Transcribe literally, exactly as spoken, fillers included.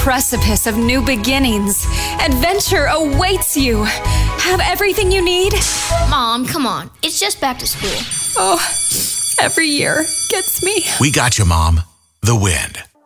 precipice of new beginnings. Adventure awaits you. Have everything you need? Mom, come on. It's just back to school. Oh, every year gets me. We got you, Mom. The Wind.